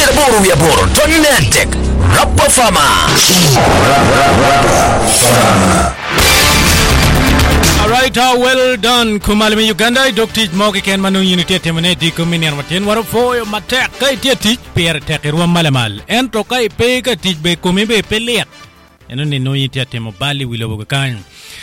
Boru ya Boru Tonetek Rappa Fama. Alright, well done. Kumalimi Uganda, Dr. Mogi Ken Manu Unity Teminati Kuminian Matin, what for Matek, teach Pierre Tekirum Malamal, and Tokai Pega teach Be Kumibe Peliak, and only no Yatemobali will overcome.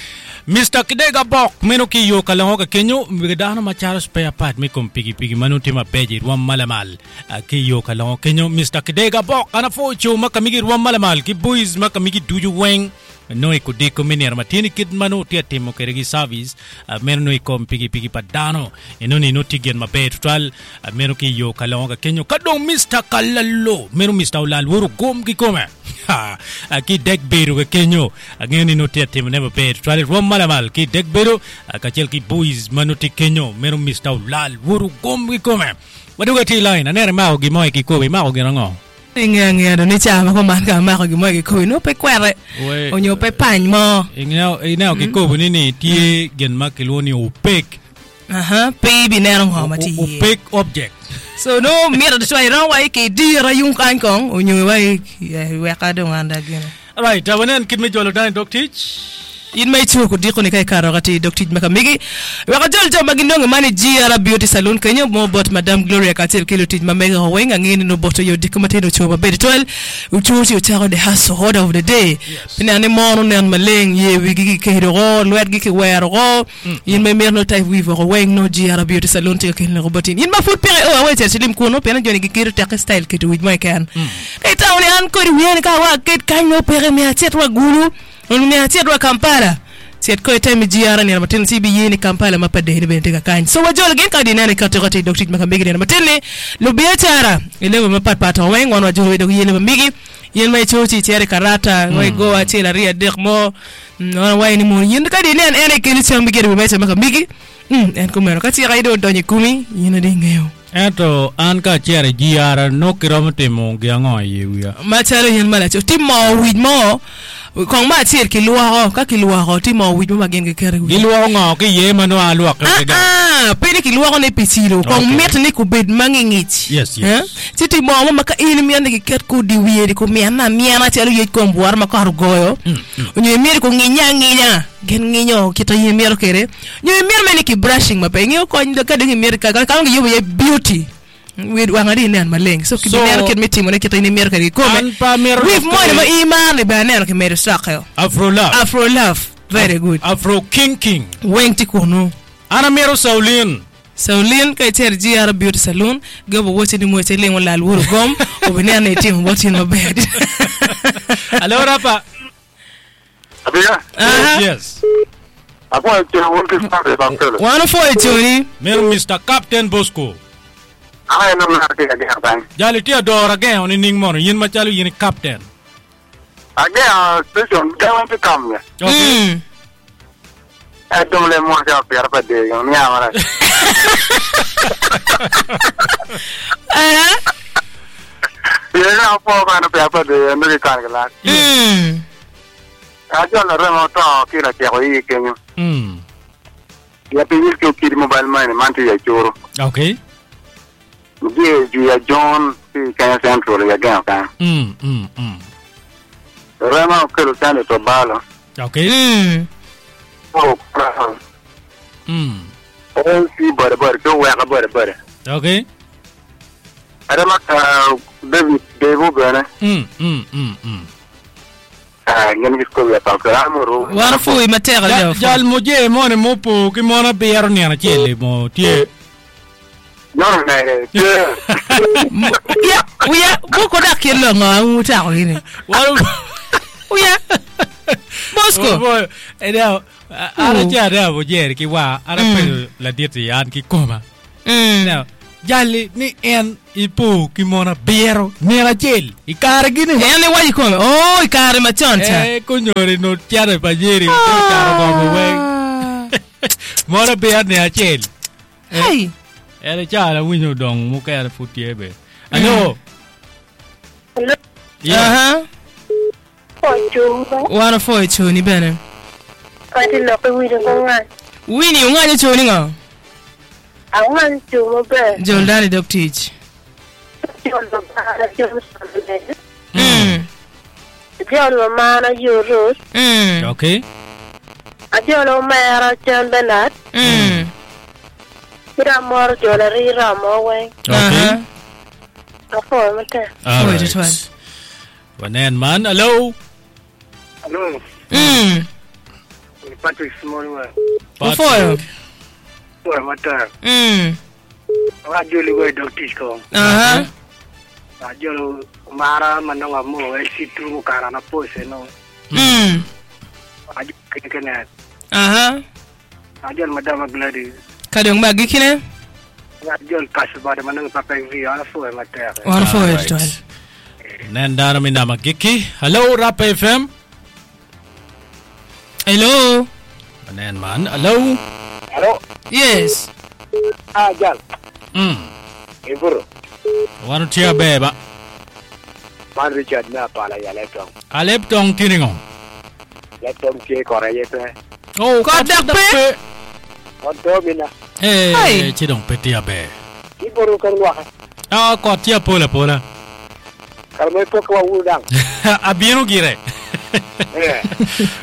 Mr. Kidega Bok, Menoki Yokalonga Kenyo, Vigadana Macharos pay apart, Mikum Piggy Piggy Manutima Beji, one Malamal, a Kiyo Kalong Kenyo, Mr. Kidega Bok, and a fortune Makamigi, one Malamal, Kibuis Makamigi, do you wang? No, I could decommunier Matini Kid Manu, Tiatimo Keregi Service, a Menoi com Piggy Piggy Padano, and only no Tigan Mabe Tral, a Menoki Yokalonga Kenyo, Kado Mr. Kalalo, Mero Mr. Lal, Wuru Gom Gikome. Ha, a kid deck beru Kenyo, again in Notiatim never paid, tried one malamal, kid deck beru, a Kachelki boys, Manuti Kenyo, Mero Mr. Lal, Wuru Gom Gikome. What do I tell line? And then Mao Gimoki Kobe Mao Girango. Nicha Makomaka Mako Gimoki, no pequare, on your pepine more. Now, Kiko, Nini, Tie, Gen Makiloni, opaque. Baby Nero, opaque object. So no mirror the way wrong way dear yung kong on your way again. Alright, I want to keep me Dr. In my two could deconicate Karagati, Dr. Makamigi. We are just Maginong Manager Beauty Salon. Can you more about Madame Gloria Catil Kilutit Mamega Wing and in no bottle your decomatino choba bed 12, who chose your child the house order of the day. Pinani Mon and Maling, ye wigi Kado, Lord Giki wear all. In my mere no type weaver wing no Gia Beauty Salon to kill Robotin. In my foot pay away to Silim Kuno, Penagonic take a style kit with my can. It's only uncould we get kind of Peremia Tetra Guru. Ununiatia Kampala. Siat ko time GR ni Martin CBE ni Kampala mapade hibe nteka kan. So wajol gen ka dinani kategori Dr. Makambigi ni Martin lubia chara ile mapat pata weng wan wajol do yele migi yen mai chochi chere karata wai go achela ria dekmo no wai ni mo yen ka dinani ene kini chambigi ni mecha Makambigi en kumero ka tira ido donyi kumi yen dingayo. Eto anka chere GR no kilometer mo giango yewa. Machalo yen mala cho timo with mo Kong ma tier kilua ka kilua ho ti mo wi ma gen ke kere wi kilua ngo ke ye mano aluak pele kilua ko ne pitilo kong met ne ku bed mangingich yes ti ti mo ma ka in mi ande ke ket ku di wi ko mi na telo ye ko mbuar ma ko har goyo nyu mi ko nginya gen nginyo kita ye mi ro kere nyu mi me ne ki brushing ma pe ngi ko ndo ka de mi ka ngi ye beauty we wangari nan maleng so kibiner ket meti mo ne kita ni mer ka ko with more ma iman le banen ke mer sakho afro love very good afro king wenti kono ana mero Saulin kay ter GR Beauty Salon gabo wote ni mo tele wala wuro gom o benen ne tim wote no bed alors rapa Abia yes Apo te won ke start ba kele one for it mero Mr. Captain Bosco ay no na ke ga bang jali ti adora ge on ning mono yin ma chalu yin captain again station going to come okay I don't let more job here but they on ya mara ye na po kana pe apa de no ke kan la a jo na remo to ki la ke hoyi kenyo ya pe wil ke ki mobile money man ti ya choro okay ya John Kenya Central ya gan Rema ke lo tane to balo okay oh si bare ko wa ka bare okay Adama David Devo bana ngeen gis ko ya pa ko amoro wana fu i matera jal moje mo ne mo po ki mo na biero ni na chele mo tie no uya buko da kilo ngo ta ko ni uya Bosco boy era ara cha moje ki wa ara pe la diete yan ki koma now jali ni en ipo ki mo na biero ni na chele I kare gini ene wa ikome I kare machonta kunyore no tiare pajeri kare go we mo na biero ni a chele hey Ele cha la winyo dong mo ka futie be. Hello. Yeah. Wana foi choni bene. Kati lo pe winyo ngan. Winyo ngani choni nga. Awan chumo be. Joldani Dr. John Mama Johnson. John Mama Euros. Okay. John Mara John Bernard. Ramor Jollery Ramoway. Okay. Ako mate. All Wait, right. it one. Wanen man. Hello. Hello. Patrick Smallman. Before. Boy, mata. Rajuli we doctors ko. Rajulu mara manong amo ay situ karana po seno. Aju kene. Ajol madam gladi. Kadong bagi kine? Ajol kasba de manong papay vi ala fo mata. One for it one. Nandara minama Giki. Hello, Rap FM. Hello. Wanen man. Hello. Hello. Yes. Ajal. Iburu. Wanu tia beba. Man Richard na pala ya leptong. Alep tong tiningong. Leptong ke koraye pe. Oh, Kodak pe. Onto mina. Eh, chidong petia be. Iburu kan wa. Ah, ko tia pola. Kalau mau ke udang. Abiru gire.